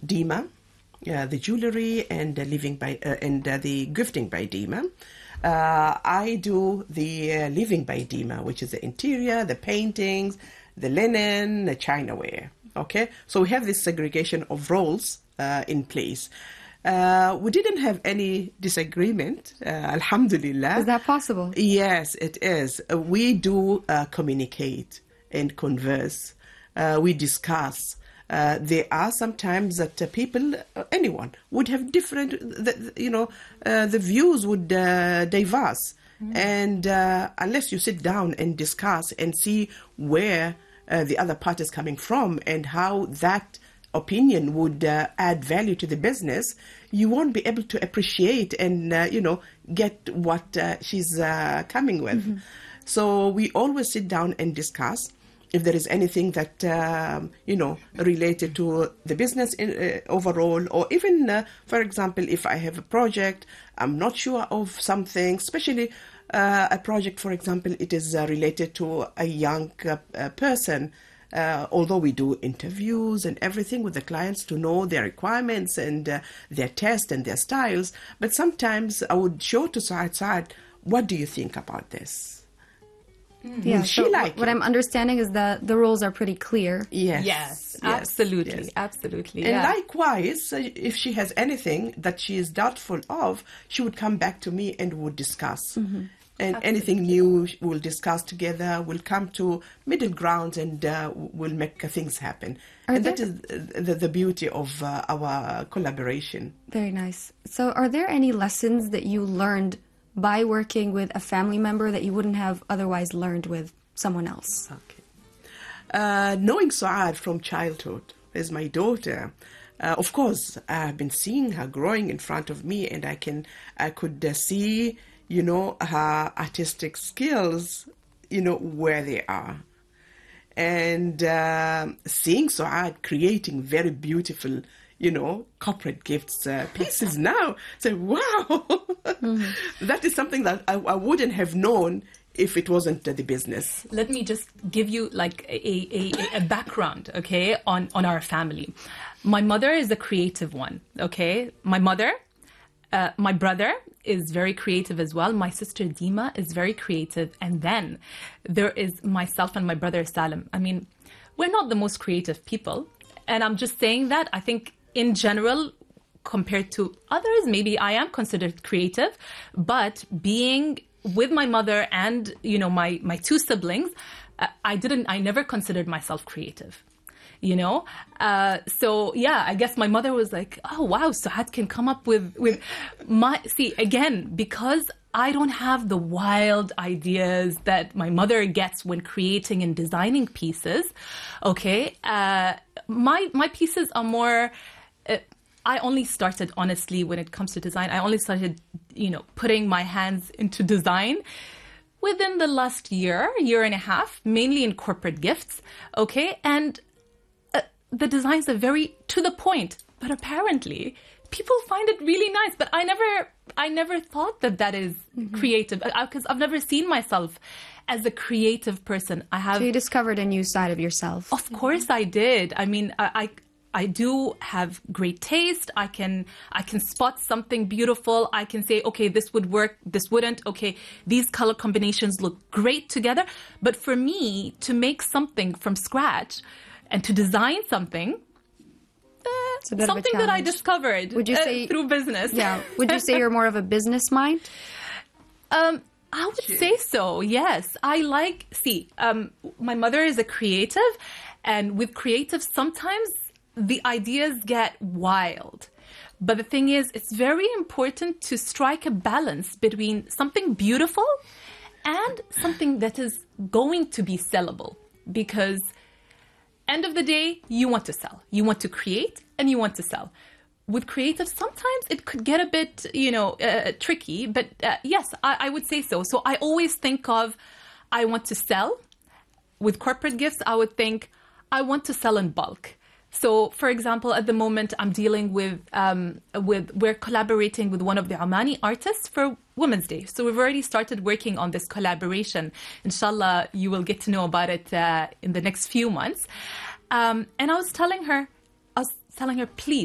Dima, the jewelry and the gifting by Dima. I do the living by Dima, which is the interior, the paintings, the linen, the chinaware. Okay, so we have this segregation of roles in place. We didn't have any disagreement, alhamdulillah. Is that possible? Yes, it is. We do communicate and converse. We discuss. There are sometimes that people, anyone, would have different, the views would diverse. And unless you sit down and discuss and see where the other part is coming from and how that opinion would add value to the business, you won't be able to appreciate and, get what she's coming with. So we always sit down and discuss. If there is anything that, related to the business overall, or even, for example, if I have a project, I'm not sure of something, especially a project, for example, it is related to a young person, although we do interviews and everything with the clients to know their requirements and their taste and their styles, but sometimes I would show to Saad, what do you think about this? Yeah, so what I'm understanding is that the roles are pretty clear. Yes, absolutely, yes. Absolutely. And likewise, if she has anything that she is doubtful of, she would come back to me and would discuss. And anything new we'll discuss together, we'll come to middle ground and we'll make things happen. And that is the beauty of our collaboration. Very nice. So are there any lessons that you learned by working with a family member that you wouldn't have otherwise learned with someone else? Okay. Knowing Saad from childhood as my daughter, of course, I've been seeing her growing in front of me, and I could see, her artistic skills, where they are. And seeing Saad creating very beautiful corporate gifts pieces now. So, wow, that is something that I wouldn't have known if it wasn't the business. Let me just give you like a background, okay, on our family. My mother is a creative one, okay? My brother is very creative as well. My sister Dima is very creative. And then there is myself and my brother Salim. I mean, we're not the most creative people. And I'm just saying that I think in general, compared to others, maybe I am considered creative, but being with my mother and, my two siblings, I never considered myself creative, So yeah, I guess my mother was like, oh wow, Saad can come up with see, again, because I don't have the wild ideas that my mother gets when creating and designing pieces, okay? My pieces are more, I only started, honestly, when it comes to design, I only started, putting my hands into design within the last year and a half, mainly in corporate gifts, okay? And the designs are very to the point, but apparently people find it really nice. But I never thought that is creative, because I've never seen myself as a creative person. So you discovered a new side of yourself. Of course I did. I mean, I do have great taste. I can spot something beautiful. I can say, okay, this would work, this wouldn't. Okay, these color combinations look great together. But for me to make something from scratch and to design something, something that I discovered through business. Yeah. Would you say you're more of a business mind? I would say so, yes. My mother is a creative, and with creative, sometimes the ideas get wild. But the thing is, it's very important to strike a balance between something beautiful and something that is going to be sellable. Because end of the day, you want to sell. You want to create and you want to sell. With creative, sometimes it could get a bit, tricky. But yes, I would say so. So I always think of, I want to sell. With corporate gifts, I would think, I want to sell in bulk. So, for example, at the moment, I'm dealing we're collaborating with one of the Omani artists for Women's Day. So we've already started working on this collaboration. Inshallah, you will get to know about it in the next few months. And I was telling her, please,